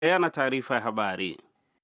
na taarifa ya habari.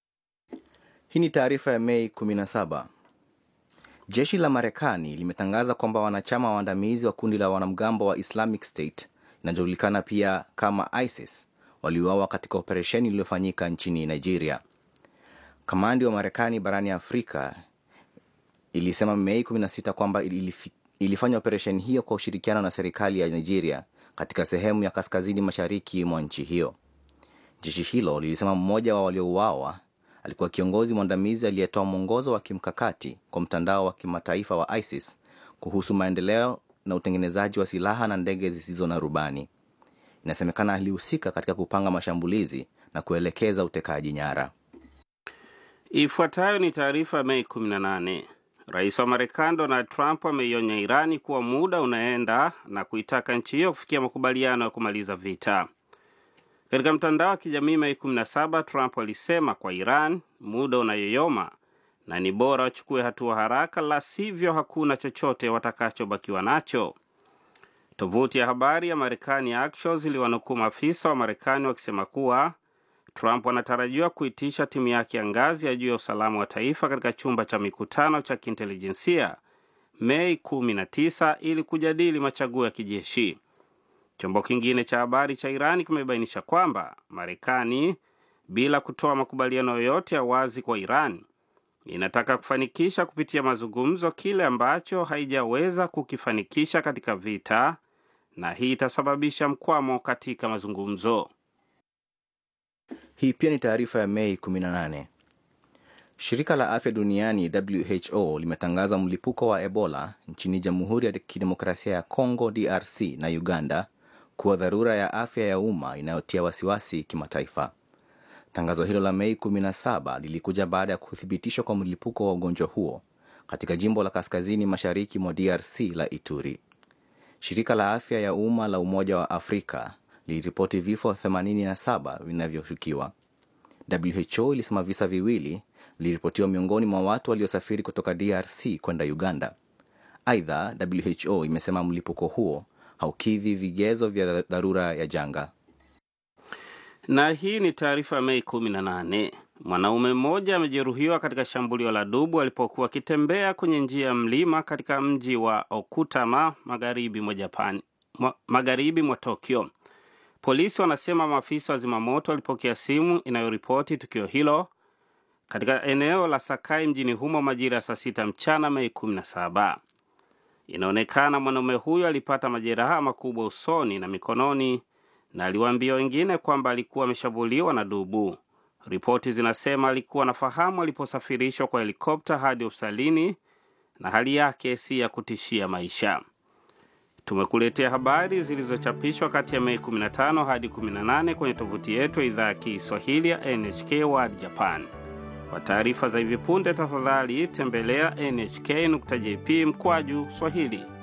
Hii ni taarifa ya Mei 17. Jeshi la Marekani limetangaza kwamba wanachama waandamizi wa kundi la wanamgambo wa Islamic State, inajulikana pia kama ISIS, waliuawa katika operesheni iliyofanyika nchini Nigeria. Kamandi wa Marekani barani Afrika ilisema Mei 16 kwamba ilifanya operesheni hiyo kwa ushirikiano na serikali ya Nigeria katika sehemu ya kaskazini mashariki mwa nchi hiyo. Jeshi hilo lilisema mmoja wa waliouawa alikuwa kiongozi mwandamizi aliyetoa mwongozo wa kimkakati kwa mtandao wa kimataifa wa ISIS kuhusu maendeleo na utengenezaji wa silaha na ndege zisizo na rubani. Inasemekana alihusika katika kupanga mashambulizi na kuelekeza utekaji nyara. Ifuatayo ni taarifa Mei 18. Rais wa Marekani Donald Trump ameionya Irani kuwa muda unaenda na kuitaka nchi hiyo kufikia makubaliano ya kumaliza vita. Katika mtandao wa kijamii Mei 17, Trump alisema kwa Iran, muda unayoyoma na ni bora wachukue hatua haraka, la sivyo hakuna chochote watakachobakiwa nacho. Tovuti ya habari ya Marekani Axios iliwanukuu maafisa wa Marekani wakisema kuwa Trump anatarajiwa kuitisha timu yake ya ngazi ya juu ya usalama wa taifa katika chumba cha mikutano cha kiintelijensia Mei 19 ili kujadili machaguo ya kijeshi. Chombo kingine cha habari cha Irani kimebainisha kwamba Marekani, bila kutoa makubaliano yoyote ya wazi kwa Iran, inataka kufanikisha kupitia mazungumzo kile ambacho haijaweza kukifanikisha katika vita, na hii itasababisha mkwamo katika mazungumzo. Hii pia ni taarifa ya Mei 18. Shirika la Afya Duniani WHO limetangaza mlipuko wa Ebola nchini Jamhuri ya Kidemokrasia ya Kongo DRC na Uganda kuwa dharura ya afya ya umma inayotia wasiwasi kimataifa. Tangazo hilo la Mei 17 lilikuja baada ya kuthibitishwa kwa mlipuko wa ugonjwa huo katika jimbo la kaskazini mashariki mwa DRC la Ituri. Shirika la afya ya umma la Umoja wa Afrika liliripoti vifo 87 vinavyoshukiwa. WHO ilisema visa viwili viliripotiwa miongoni mwa watu waliosafiri kutoka DRC kwenda Uganda. Aidha, WHO imesema mlipuko huo haukidhi vigezo vya dharura ya janga. Na hii ni taarifa Mei 18. Mwanaume mmoja amejeruhiwa katika shambulio la dubu alipokuwa akitembea kwenye njia ya mlima katika mji wa Okutama magharibi mwa Tokyo. Polisi wanasema maafisa wa zimamoto walipokea simu inayoripoti tukio hilo katika eneo la Sakai mjini humo majira ya saa 6 mchana Mei 17. Inaonekana mwanaume huyo alipata majeraha makubwa usoni na mikononi na aliwaambia wengine kwamba alikuwa ameshambuliwa na dubu. Ripoti zinasema alikuwa anafahamu aliposafirishwa kwa helikopta hadi hospitalini na hali yake si ya kutishia maisha. Tumekuletea habari zilizochapishwa kati ya Mei 15 hadi 18 kwenye tovuti yetu ya idhaa ya Kiswahili ya NHK World Japan. Kwa taarifa za hivi punde tafadhali tembelea nhk.jp/Swahili.